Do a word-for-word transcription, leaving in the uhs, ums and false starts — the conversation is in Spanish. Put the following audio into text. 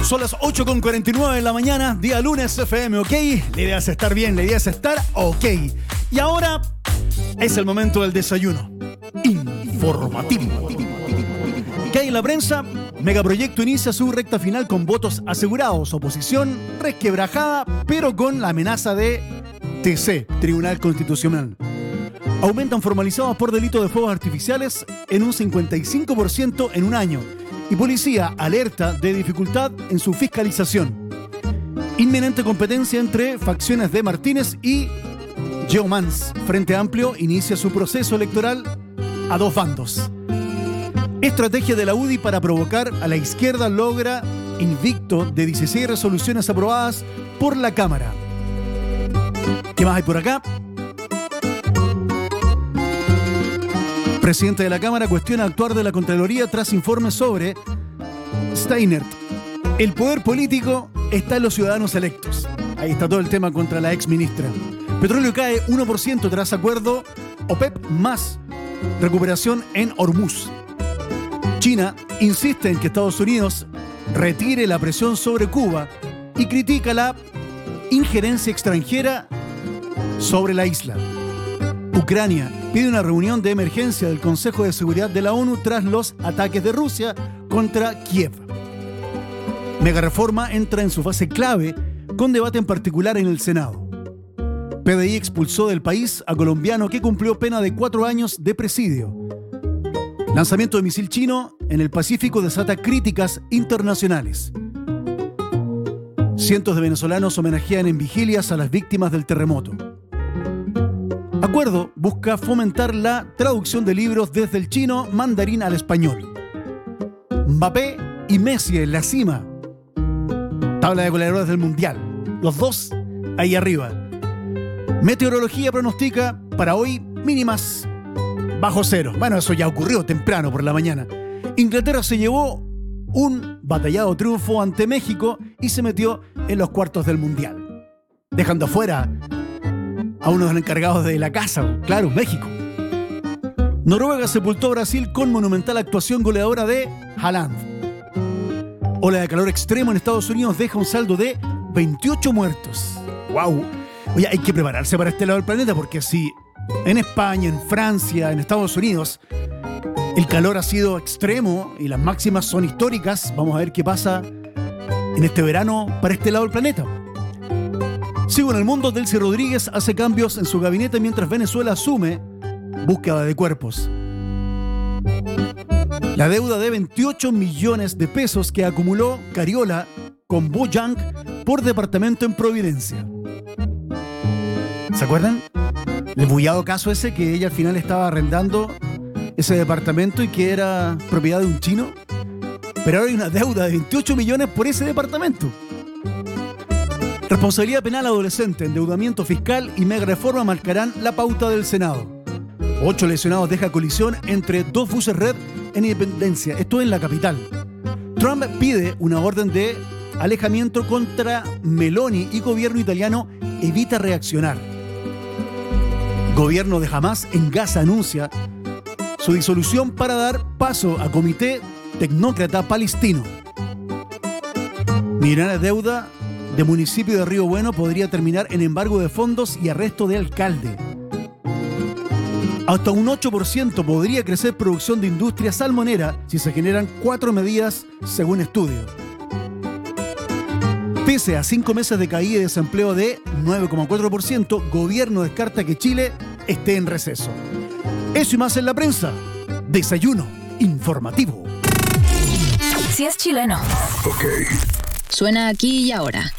Son las ocho con cuarenta y nueve de la mañana, día lunes, F M, ¿ok? La idea es estar bien, la idea es estar ok. Y ahora es el momento del desayuno informativo. ¿Qué hay en la prensa? Megaproyecto inicia su recta final con votos asegurados. Oposición resquebrajada, pero con la amenaza de T C, Tribunal Constitucional. Aumentan formalizados por delito de fuegos artificiales en un cincuenta y cinco por ciento en un año. Y policía alerta de dificultad en su fiscalización. Inminente competencia entre facciones de Martínez y Geomans. Frente Amplio inicia su proceso electoral a dos bandos. Estrategia de la U D I para provocar a la izquierda logra invicto de dieciséis resoluciones aprobadas por la Cámara. ¿Qué más hay por acá? Presidente de la Cámara cuestiona actuar de la Contraloría tras informes sobre Steinert. El poder político está en los ciudadanos electos. Ahí está todo el tema contra la ex ministra. Petróleo cae uno por ciento tras acuerdo OPEP más recuperación en Hormuz. China insiste en que Estados Unidos retire la presión sobre Cuba y critica la injerencia extranjera sobre la isla. Ucrania pide una reunión de emergencia del Consejo de Seguridad de la ONU tras los ataques de Rusia contra Kiev. Megareforma entra en su fase clave con debate en particular en el Senado. P D I expulsó del país a colombiano que cumplió pena de cuatro años de presidio. Lanzamiento de misil chino en el Pacífico desata críticas internacionales. Cientos de venezolanos homenajean en vigilias a las víctimas del terremoto. Acuerdo busca fomentar la traducción de libros desde el chino mandarín al español. Mbappé y Messi en la cima. Tabla de goleadores del Mundial. Los dos ahí arriba. Meteorología pronostica para hoy mínimas bajo cero. Bueno, eso ya ocurrió temprano por la mañana. Inglaterra se llevó un batallado triunfo ante México y se metió en los cuartos del Mundial, dejando afuera a uno de los encargados de la casa, claro, México. Noruega sepultó a Brasil con monumental actuación goleadora de Haaland. Ola de calor extremo en Estados Unidos deja un saldo de veintiocho muertos. ¡Wow! Oye, hay que prepararse para este lado del planeta porque si en España, en Francia, en Estados Unidos el calor ha sido extremo y las máximas son históricas, vamos a ver qué pasa en este verano para este lado del planeta. Sigo en el mundo. Delcy Rodríguez hace cambios en su gabinete mientras Venezuela asume búsqueda de cuerpos. La deuda de veintiocho millones de pesos que acumuló Cariola con Boyank por departamento en Providencia. ¿Se acuerdan? El bullado caso ese que ella al final estaba arrendando ese departamento y que era propiedad de un chino. Pero ahora hay una deuda de veintiocho millones por ese departamento. Responsabilidad penal adolescente, endeudamiento fiscal y megareforma marcarán la pauta del Senado. Ocho lesionados deja colisión entre dos buses red en Independencia. Esto en la capital. Trump pide una orden de alejamiento contra Meloni y gobierno italiano evita reaccionar. Gobierno de Hamas en Gaza anuncia su disolución para dar paso a comité tecnócrata palestino. Millonaria deuda de municipio de Río Bueno podría terminar en embargo de fondos y arresto de alcalde. Hasta un ocho por ciento podría crecer producción de industria salmonera si se generan cuatro medidas según estudio. Pese a cinco meses de caída y desempleo de nueve coma cuatro por ciento, gobierno descarta que Chile esté en receso. Eso y más en la prensa. Desayuno informativo. Si es chileno. Ok. Suena aquí y ahora.